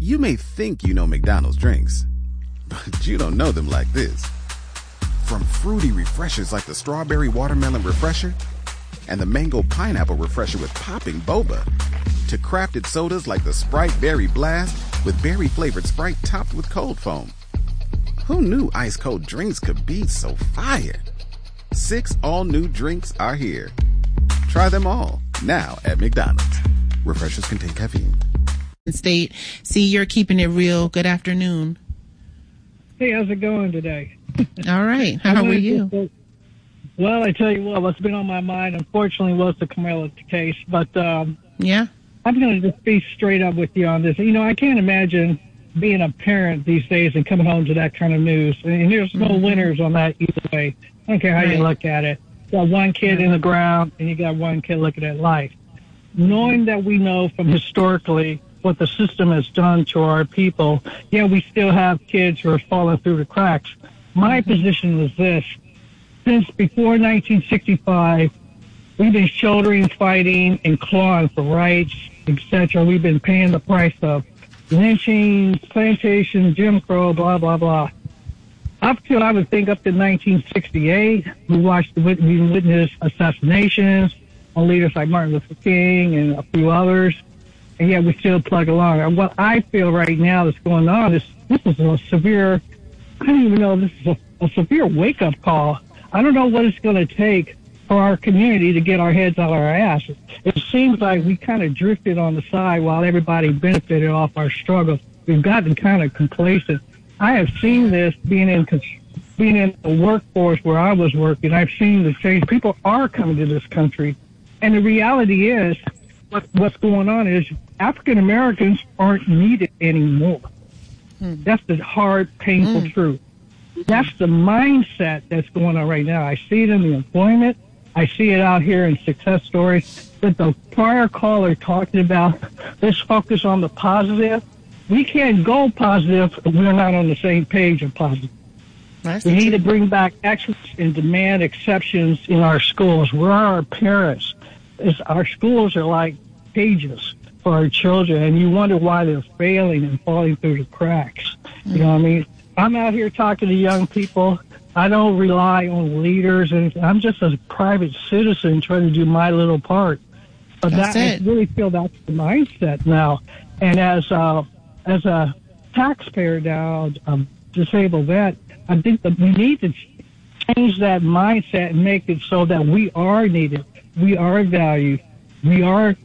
You may think you know McDonald's drinks, but you don't know them like this. From fruity refreshers like the Strawberry Watermelon Refresher and the Mango Pineapple Refresher with popping boba, to crafted sodas like the Sprite Berry Blast with berry-flavored Sprite topped with cold foam. Who knew ice-cold drinks could be so fire? 6 all-new drinks are here. Try them all, now at McDonald's. Refreshers contain caffeine. State, see, you're keeping it real. Good afternoon. Hey, how's it going today? All right. How are you? Well, I tell you what's been on my mind, unfortunately, was the Kamala case. But yeah, I'm going to just be straight up with you on this. You know, I can't imagine being a parent these days and coming home to that kind of news. And there's no winners on that either way. I don't care how you look at it. You got one kid in the ground, and you got one kid looking at life. Knowing that we know from historically what the system has done to our people, we still have kids who are falling through the cracks. My position is this. Since before 1965, we've been shouldering, fighting, and clawing for rights, etc. We've been paying the price of lynching, plantation, Jim Crow, blah, blah, blah. Up to 1968, we witnessed assassinations on leaders like Martin Luther King and a few others, and yet we still plug along. And what I feel right now that's going on is this is a severe, I don't even know if this is a severe wake-up call. I don't know what it's going to take for our community to get our heads out of our ass. It seems like we kind of drifted on the side while everybody benefited off our struggle. We've gotten kind of complacent. I have seen this being in the workforce where I was working. I've seen the change. People are coming to this country. And the reality is, what's going on is African Americans aren't needed anymore. That's the hard, painful truth. That's the mindset that's going on right now. I see it in the employment. I see it out here in success stories. But the prior caller talking about, let's focus on the positive. We can't go positive if we're not on the same page of positive. We need to bring back excellence and demand exceptions in our schools. Where are our parents? Our schools are like cages for our children, and you wonder why they're failing and falling through the cracks. You know what I mean? I'm out here talking to young people. I don't rely on leaders, and I'm just a private citizen trying to do my little part. But I really feel that's the mindset now. And as a taxpayer now, disabled vet, I think that we need to change that mindset and make it so that we are needed, we are valued, we have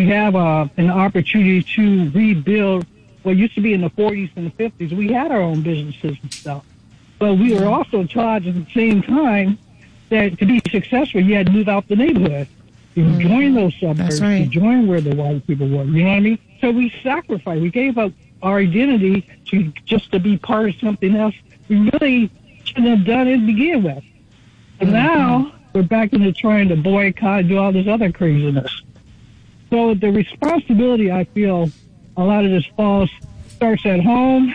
an opportunity to rebuild what used to be in the 40s and the 50s. We had our own businesses and stuff, but we were also taught at the same time that to be successful, you had to move out the neighborhood. You join those suburbs, you join where the white people were. You know what I mean? So we sacrificed. We gave up our identity to be part of something else we really shouldn't have done it to begin with. And now we're back into trying to boycott and do all this other craziness. So the responsibility, I feel, a lot of this starts at home.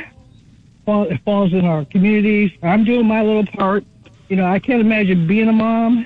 It falls in our communities. I'm doing my little part. You know, I can't imagine being a mom.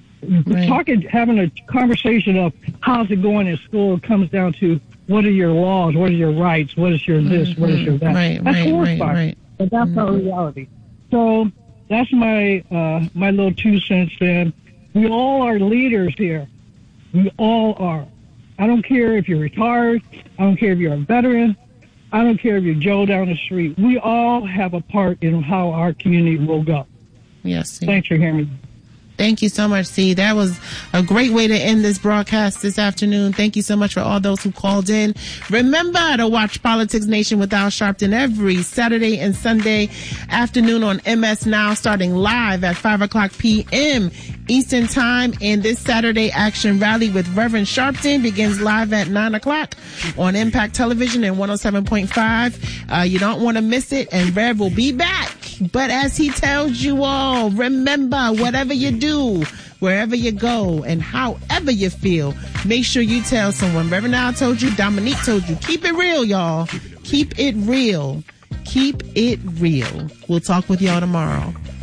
Having a conversation of how's it going in school comes down to what are your laws, what are your rights, what is your this, what is your that. That's horrifying, but that's our reality. So that's my little 2 cents. And we all are leaders here. We all are. I don't care if you're retired. I don't care if you're a veteran. I don't care if you're Joe down the street. We all have a part in how our community will go. Yes. Thanks for hearing me. Thank you so much, C. That was a great way to end this broadcast this afternoon. Thank you so much for all those who called in. Remember to watch Politics Nation with Al Sharpton every Saturday and Sunday afternoon on MS Now, starting live at 5:00 p.m. Eastern Time. And this Saturday Action Rally with Reverend Sharpton begins live at 9:00 on Impact Television and 107.5. You don't want to miss it. And Rev will be back. But as he tells you all, remember, whatever you do, wherever you go, and however you feel, make sure you tell someone. Reverend Al told you, Dominique told you, keep it real, y'all. Keep it real. Keep it real. We'll talk with y'all tomorrow.